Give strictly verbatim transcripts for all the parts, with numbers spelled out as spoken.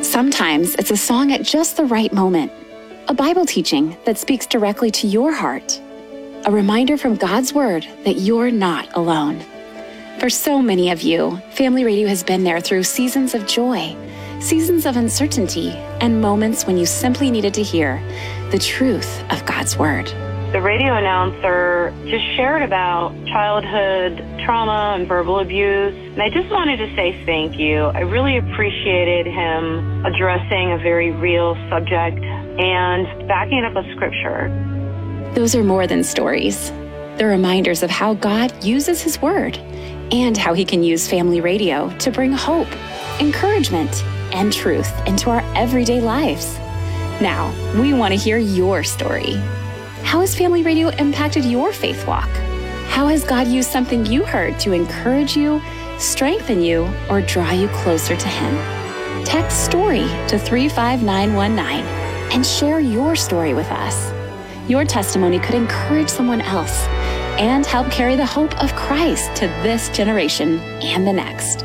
Sometimes it's a song at just the right moment, a Bible teaching that speaks directly to your heart, a reminder from God's Word that you're not alone. For so many of you, Family Radio has been there through seasons of joy, seasons of uncertainty, and moments when you simply needed to hear the truth of God's Word. The radio announcer just shared about childhood trauma and verbal abuse, and I just wanted to say thank you. I really appreciated him addressing a very real subject and backing up a scripture. Those are more than stories. They're reminders of how God uses His Word and how He can use Family Radio to bring hope, encouragement, and truth into our everyday lives. Now, we want to hear your story. How has Family Radio impacted your faith walk? How has God used something you heard to encourage you, strengthen you, or draw you closer to Him? Text STORY to three five nine one nine and share your story with us. Your testimony could encourage someone else and help carry the hope of Christ to this generation and the next.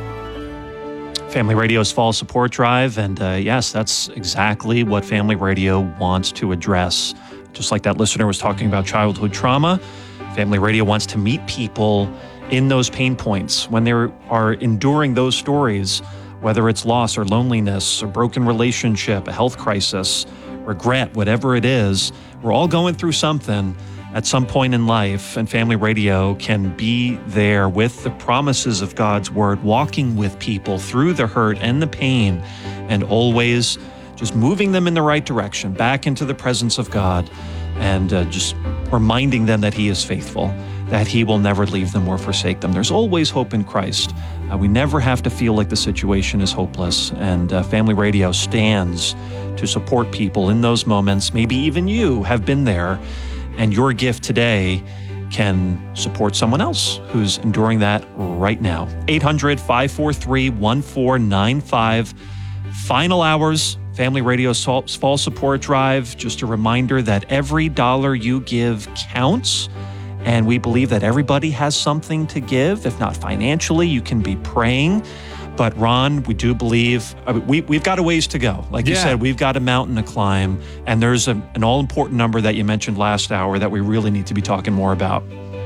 Family Radio's Fall Support Drive, and uh, yes, that's exactly what Family Radio wants to address. Just like that listener was talking about childhood trauma, Family Radio wants to meet people in those pain points when they are enduring those stories, whether it's loss or loneliness, a broken relationship, a health crisis, regret, whatever it is. We're all going through something at some point in life, and Family Radio can be there with the promises of God's Word, walking with people through the hurt and the pain, and always just moving them in the right direction, back into the presence of God, and uh, just reminding them that He is faithful, that He will never leave them or forsake them. There's always hope in Christ. Uh, we never have to feel like the situation is hopeless, and uh, Family Radio stands to support people in those moments. Maybe even you have been there, and your gift today can support someone else who's enduring that right now. eight hundred, five four three, one four nine five. Final hours, Family Radio's Fall Support Drive. Just a reminder that every dollar you give counts, and we believe that everybody has something to give. If not financially, you can be praying. But Ron, we do believe, I mean, we, we've got a ways to go. Like you yeah. said, we've got a mountain to climb, and there's a, an all-important number that you mentioned last hour that we really need to be talking more about.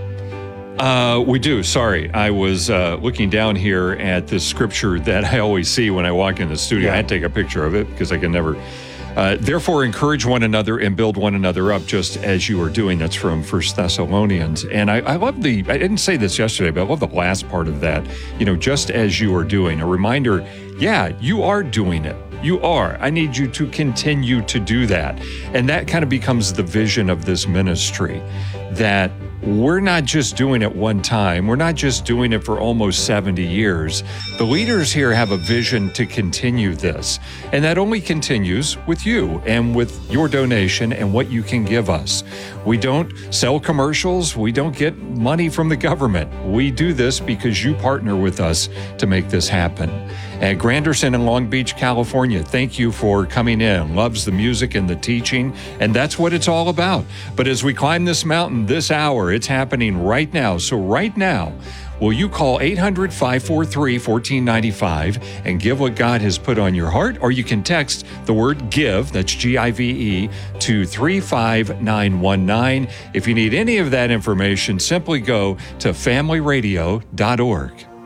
Uh, we do. Sorry. I was uh, looking down here at this scripture that I always see when I walk in the studio. Yeah. I had to take a picture of it because I can never. Uh, Therefore, encourage one another and build one another up just as you are doing. That's from First Thessalonians. And I, I love the, I didn't say this yesterday, but I love the last part of that. You know, just as you are doing. A reminder, yeah, you are doing it. You are. I need you to continue to do that. And that kind of becomes the vision of this ministry, that we're not just doing it one time. We're not just doing it for almost seventy years. The leaders here have a vision to continue this. And that only continues with you and with your donation and what you can give us. We don't sell commercials. We don't get money from the government. We do this because you partner with us to make this happen. At Granderson in Long Beach, California, thank you for coming in. Loves the music and the teaching, and that's what it's all about. But as we climb this mountain this hour, it's happening right now. So right now, will you call eight hundred, five four three, one four nine five and give what God has put on your heart? Or you can text the word GIVE, that's G I V E, to three five nine one nine. If you need any of that information, simply go to family radio dot org.